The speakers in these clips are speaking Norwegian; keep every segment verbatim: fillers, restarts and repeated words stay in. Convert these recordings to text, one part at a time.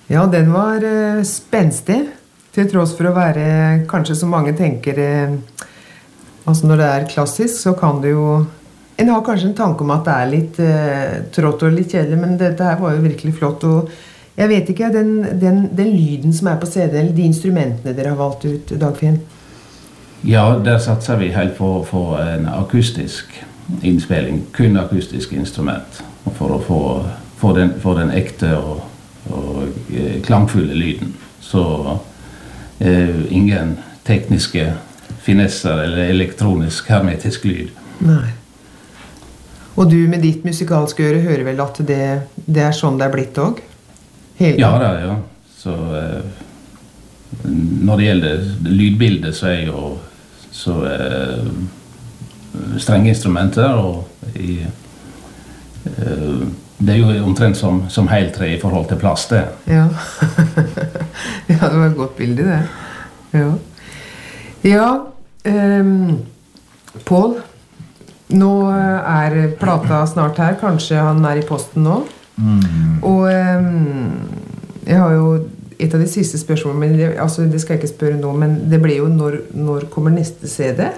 Ja, den var uh, spenstig, til tross for å være, kanskje som mange tenker, uh, altså når det er klassisk, så kan det jo, en har kanskje en tanke om at det er litt uh, trått og litt kjedelig, men dette her var jo virkelig flott, og jeg vet ikke, den, den, den lyden som er på C D, eller de instrumentene dere har valgt ut, Dagfinn? Ja, der satser vi helt på, på en akustisk innspilling, kun akustisk instrument, for å få, få, den, få den ekte og og klangfulle lyden. Så eh, ingen tekniske finesser eller elektronisk hermetisk lyd. Nei. Og du med ditt musikalske øre hører vel at det, det er sånn det er blitt også? Hele ja, det er ja. Så eh, når det gjelder lydbildet, så er jo så eh, strenge instrumenter og i eh, det er jo omtrent som, som heltre i forhold til plass, det. Ja. Ja, det var et godt bilde, det. Ja, ja um, Paul, nå er plata snart her. Kanskje han er i posten nå. Mm. Og um, jeg har jo et av de siste spørsmålene, men det, altså, det skal jeg ikke spørre nå, men det blir jo når, når kommer neste C D?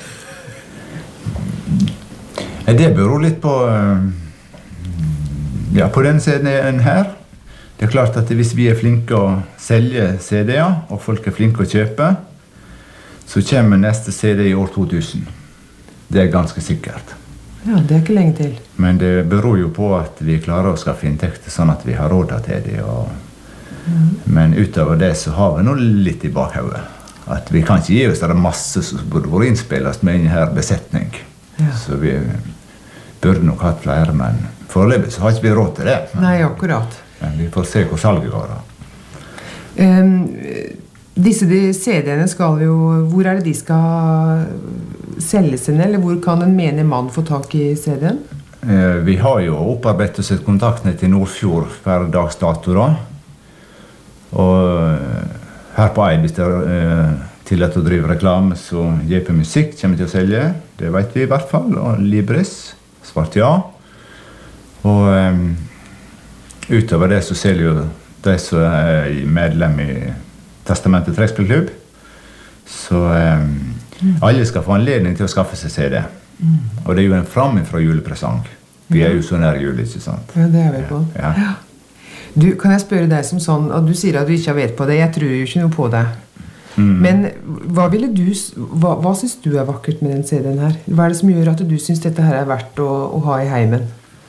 Det beror litt på... Uh Ja, på den C D-en her, det er klart at hvis vi er flinke å selge C D-er, og folk er flinke å kjøpe, så kommer neste C D i år to tusen. Det er ganske sikkert. Ja, det er ikke lenge til. Men det beror jo på at vi klarer å skaffe inntekter, sånn at vi har råd til det. Og... Mm. Men utover det så har vi noe litt i bakhodet. At vi kan ikke gi oss det masse som burde vært innspillast med en her besetning. Ja. Så vi burde nok hatt flere, men... Foreløpig så har ikke vi råd til det. Nei, akkurat. Men vi får se hvor salget går da. Um, disse de C D-ene skal jo... Hvor er det de skal selges inn, eller hvor kan en menig mann få tak i C D-en? Uh, vi har jo opparbeidet oss et kontaktnett i Nordfjord per dags dato da. Og uh, her på Eid, hvis det er uh, tillatt å drive reklame, så J P Musikk kommer til å selge. Det vet vi i hvert fall. Og Libris, svart ja. Og um, utover det så ser jo de som er medlem i Testamentet Trekkspillklubb. Så um, mm. alle skal få anledning til å skaffe seg C D. Mm. Og det er jo en framifra julepresang. Vi er jo så nær jul, ikke sant? Ja, det er vi på. Ja. Ja. Du, kan jeg spørre deg som sånn, og du sier at du ikke har vet på det, jeg tror jo ikke noe på det. Mm. Men hva ville du, hva, hva synes du er vakkert med den C D-en her? Hva er det som gjør at du synes dette her er verdt å, å ha i heimen?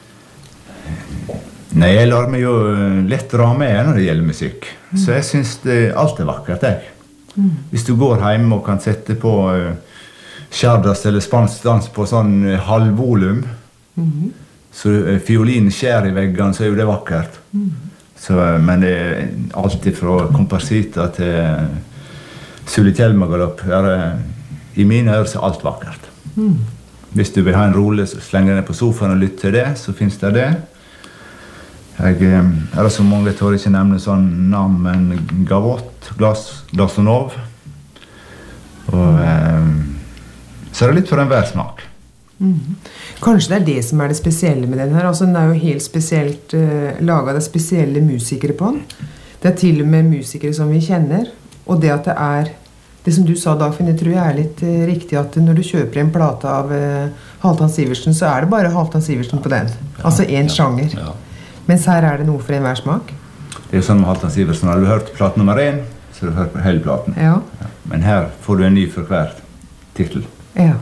Nei, jeg lar meg jo lett dra med når det gjelder musikk. Mm. Så jeg synes det, alt er vakkert, jeg. Mm. Hvis du går hjemme og kan sette på uh, Chardas eller spansk dans på sånn uh, halvvolum, mm. så uh, fiolinen skjer i veggene, så er jo det vakkert. Mm. Så, uh, men det er alltid fra komparsitter til uh, Sulitjelmagalopp. Uh, I mine ører så er alt vakkert. Mm. Hvis du vil ha en rolle, så slenger deg på sofaen og lytter til det, så finnes det det. Jeg er det så mange, jeg tør ikke nevne sånn navn, men Gavot, Glasonov. Og eh, så er det litt for en hver smak. Mm. Kanskje det er det som er det spesielle med den her. Altså, den er jo helt spesielt uh, laget, det er spesielle musikere på den. Det er til og med musikere som vi kjenner. Og det at det er, det som du sa, Dagfinn, det tror jeg er litt uh, riktig, at når du kjøper en plate av uh, Halvdan Sivertsen, så er det bare Halvdan Sivertsen på den. Altså en ja, sjanger. Ja. Mens her er det noe for enhver smak. Det er jo sånn med Halvdan Sivertsen. Har du hørt plate nummer én, så har du hørt på hele platen. Ja. Ja. Men her får du en ny for hver titel. Ja.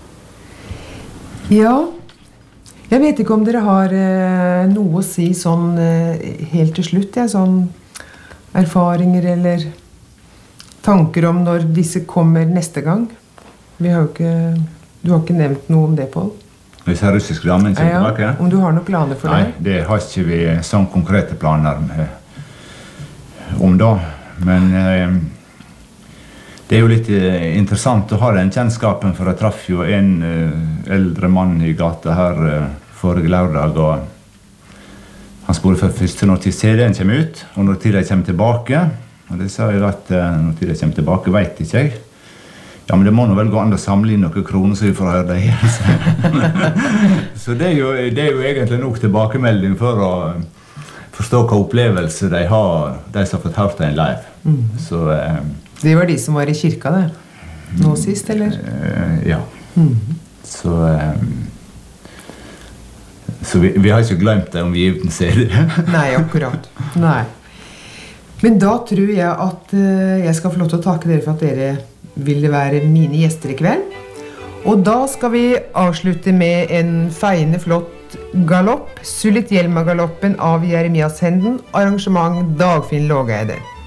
Ja. Jeg vet ikke om dere har eh, noe å si sånn eh, helt til slutt, ja, sånn erfaringer eller tanker om når disse kommer neste gang. Vi har jo ikke, du har ikke nevnt noe om det, Paul. Hvis her russiske damen kommer ja, tilbake? Om du har noen planer for det? Nei, det har ikke vi sånn konkrete planer med, om da. Men eh, det er jo litt eh, interessant å ha den kjennskapen, for jeg traff jo en eh, eldre mann i gata her eh, forrige lørdag, og han spurte for først når til C D-en kommer ut, og når til de kommer tilbake. Og det sa jeg at eh, når til de kommer tilbake, vet ikke jeg. Ja, men det må nå vel gå an å samle inn noen kroner så vi får høre det igjen. Så det er, jo, det er jo egentlig nok tilbakemelding for å forstå forstå hva opplevelse de har, de som har fått hørt en live. Mm. Så, eh, det var de som var i kirka der, nå sist, eller? Eh, ja. Mm. Så, eh, så vi, vi har ikke glemt det om vi uten ser det. Nei, akkurat. Nei. Men da tror jeg at uh, jeg skal få lov til å takke dere for at dere ville være mine gjester i kveld. Og da skal vi avslutte med en feiende flott galopp, Sulitjelma-galoppen av Jeremias Henden, arrangement Dagfinn Lågeide.